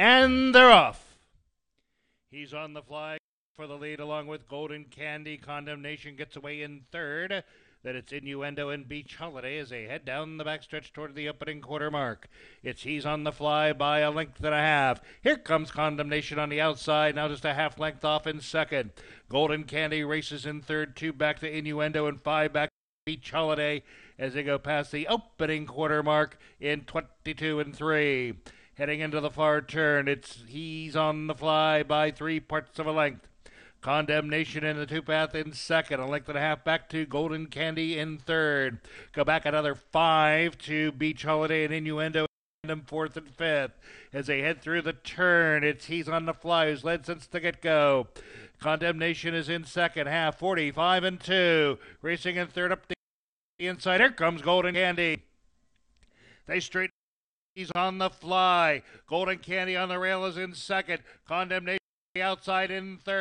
And they're off. He's on the fly for the lead along with Golden Candy. Condemnation gets away in third. Then it's Innuendo and Beach Holiday as they head down the backstretch toward the opening quarter mark. It's He's on the Fly by a length and a half. Here comes Condemnation on the outside, now just a half length off in second. Golden Candy races in third, 2 back to Innuendo and 5 back to Beach Holiday as they go past the opening quarter mark in 22 and 3. Heading into the far turn, it's He's on the Fly by 3/4 of a length. Condemnation in the two-path in second. A length and a half back to Golden Candy in third. Go back another 5 to Beach Holiday and Innuendo in fourth and fifth. As they head through the turn, it's He's on the Fly, who's led since the get-go. Condemnation is in second half, 45 and 2. Racing in third up the inside. Here comes Golden Candy. They straighten. He's on the Fly. Golden Candy on the rail is in second. Condemnation outside in third.